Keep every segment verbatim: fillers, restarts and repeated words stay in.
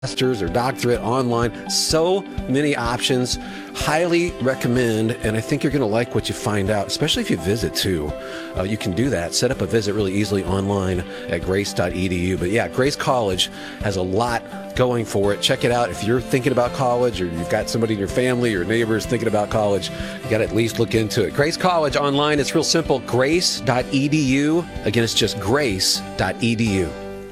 master's or doctorate online. So many options. Highly recommend, and I think you're going to like what you find out, especially if you visit too. Uh, you can do that. Set up a visit really easily online at grace dot e d u. But yeah, Grace College has a lot going for it. Check it out. If you're thinking about college or you've got somebody in your family or neighbors thinking about college, you got to at least look into it. Grace College online, it's real simple. grace dot e d u. Again, it's just grace dot e d u.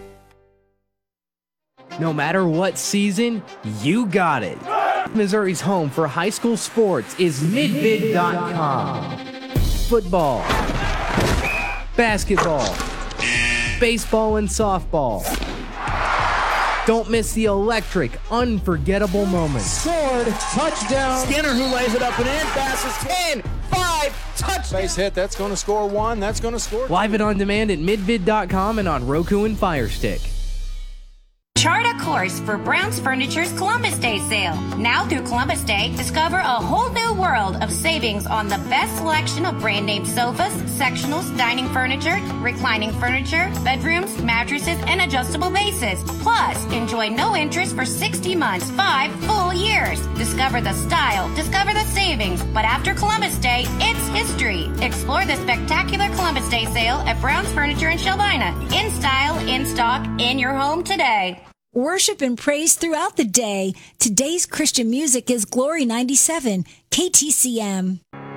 No matter what season, you got it. Missouri's home for high school sports is midvid dot com. Football, basketball, baseball, and softball. Don't miss the electric, unforgettable moments. Sword, touchdown. Skinner who lays it up and in, passes ten, five, touchdown. Base hit, that's going to score one, that's going to score two. Live and on demand at midvid dot com and on Roku and Fire Stick. Chart a course for Brown's Furniture's Columbus Day sale. Now through Columbus Day, discover a whole new world of savings on the best selection of brand name sofas, sectionals, dining furniture, reclining furniture, bedrooms, mattresses, and adjustable bases. Plus, enjoy no interest for sixty months, five full years. Discover the style, discover the savings. But after Columbus Day, it's history. Explore the spectacular Columbus Day sale at Brown's Furniture in Shelvina. In style, in stock, in your home today. Worship and praise throughout the day. Today's Christian music is Glory ninety-seven, K T C M.